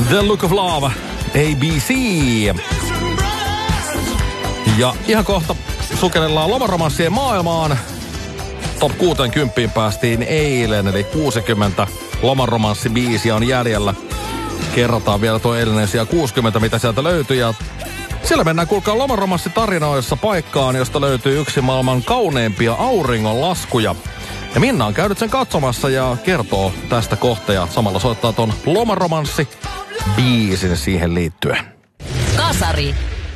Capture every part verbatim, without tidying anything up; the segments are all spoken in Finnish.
The Look of Love, A B C. Ja ihan kohta sukelellaan lomaromanssien maailmaan. Top kuusikymmentä päästiin eilen, eli kuusikymmentä lomaromanssibiisiä on jäljellä. Kerrataan vielä tuo eilinen sija kuusikymmentä, mitä sieltä löytyy. Ja siellä mennään kuulkaa lomaromanssitarinoissa paikkaan, josta löytyy yksi maailman kauneimpia auringonlaskuja. Ja Minna on käynyt sen katsomassa ja kertoo tästä kohta ja samalla soittaa ton lomaromanssi-biisin siihen liittyen. Kasari.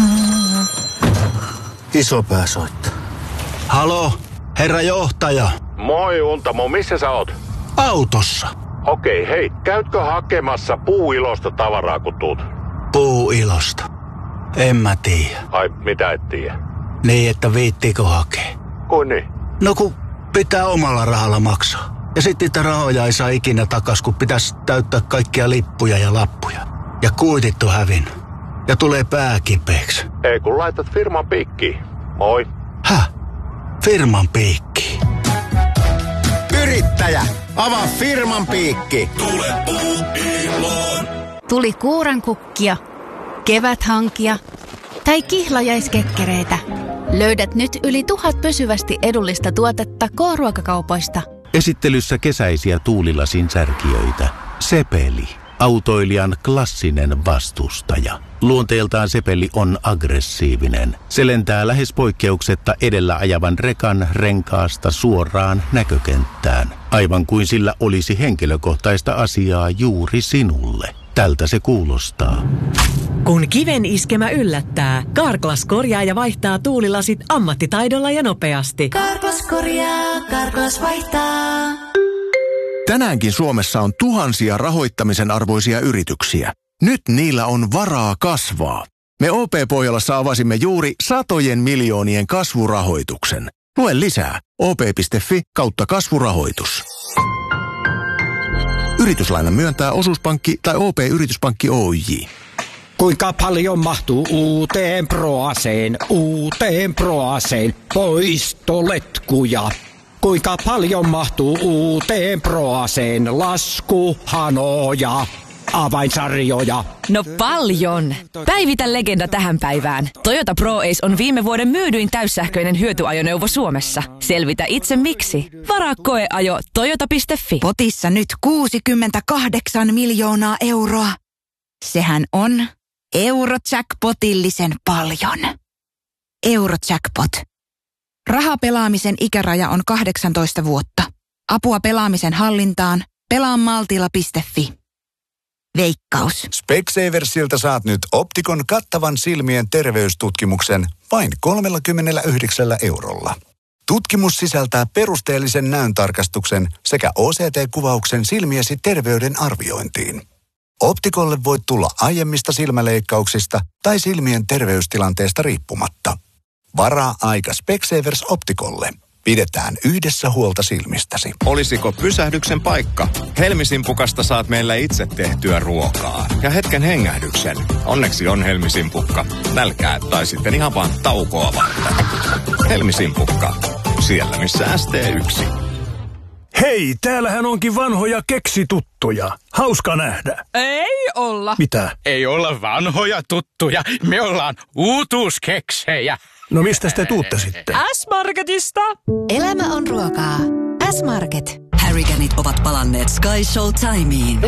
Isopää soittaa. Halo, herra johtaja. Moi Untamo, missä sä oot? Autossa. Okei, hei, käytkö hakemassa puuilosta tavaraa kun tuut? Puuilosta? En mä tiedä. Ai, mitä et tiedä? Niin, että viittiikö hakea? Kuin niin? No kun pitää omalla rahalla maksaa. Ja sitten niitä rahoja ei saa ikinä takas, kun pitäisi täyttää kaikkia lippuja ja lappuja. Ja kuitit on hävinnyt. Ja tulee pää kipeäksi. Ei kun laitat firman piikkiin. Moi. Häh? Firman piikki? Yrittäjä, avaa firman piikki. Tule Puuiloon. Tuli kuurankukkia, keväthankia tai kihlajaiskekkereitä. Löydät nyt yli tuhat pysyvästi edullista tuotetta K-ruokakaupoista. Esittelyssä kesäisiä tuulilasin särkijöitä. Sepeli. Autoilijan klassinen vastustaja. Luonteeltaan Sepeli on aggressiivinen. Se lentää lähes poikkeuksetta edellä ajavan rekan renkaasta suoraan näkökenttään. Aivan kuin sillä olisi henkilökohtaista asiaa juuri sinulle. Tältä se kuulostaa. Kun kiven iskemä yllättää, Carglass korjaa ja vaihtaa tuulilasit ammattitaidolla ja nopeasti. Carglass korjaa, Carglass vaihtaa. Tänäänkin Suomessa on tuhansia rahoittamisen arvoisia yrityksiä. Nyt niillä on varaa kasvaa. Me O P-Pohjolassa avasimme juuri satojen miljoonien kasvurahoituksen. Lue lisää op.fi kautta kasvurahoitus. Yrityslainan myöntää osuuspankki tai O P-yrityspankki Oyj. Kuinka paljon mahtuu uuteen Proaseen, uuteen Proaseen poistoletkuja? Kuinka paljon mahtuu uuteen Proaseen laskuhanoja, avainsarjoja? No paljon! Päivitä legenda tähän päivään. Toyota ProAce on viime vuoden myydyin täyssähköinen hyötyajoneuvo Suomessa. Selvitä itse miksi. Varaa koeajo toyota piste fi. Potissa nyt kuusikymmentäkahdeksan miljoonaa euroa. Sehän on Eurojackpotillisen paljon. Eurojackpot. Rahapelaamisen ikäraja on kahdeksantoista vuotta. Apua pelaamisen hallintaan. pelaa maltilla piste fi. Veikkaus. Specsaversilta saat nyt Optikon kattavan silmien terveystutkimuksen vain kolmekymmentäyhdeksän eurolla. Tutkimus sisältää perusteellisen näöntarkastuksen sekä O C T-kuvauksen silmiesi terveyden arviointiin. Optikolle voit tulla aiemmista silmäleikkauksista tai silmien terveystilanteesta riippumatta. Varaa aika Specsavers Optikolle. Pidetään yhdessä huolta silmistäsi. Olisiko pysähdyksen paikka? Helmisimpukasta saat meillä itse tehtyä ruokaa. Ja hetken hengähdyksen. Onneksi on Helmisimpukka. Nälkää tai sitten ihan vaan taukoa varten. Helmisimpukka. Siellä missä S T yksi. Hei, täällähän onkin vanhoja keksituttuja. Hauska nähdä. Ei olla. Mitä? Ei olla vanhoja tuttuja. Me ollaan uutuuskeksejä. No mistä te tuutte sitten? S-Marketista. Elämä on ruokaa. S-Market. Harriganit ovat palanneet Sky Show Timeen.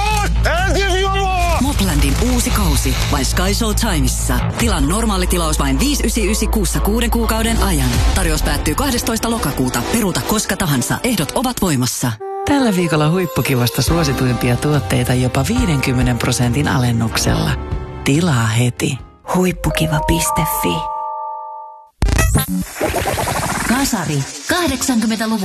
Moplandin uusi kausi vain Sky Show Timeissa. Tilan normaali tilaus vain viisi yhdeksänkymmentäyhdeksän kuussa kuuden kuukauden ajan. Tarjous päättyy kahdestoista lokakuuta. Peruuta koska tahansa. Ehdot ovat voimassa. Tällä viikolla huippukivasta suosituimpia tuotteita jopa viidenkymmenen prosentin alennuksella. Tilaa heti. Huippukiva piste fi. Kasari. kahdeksankymmentäluvun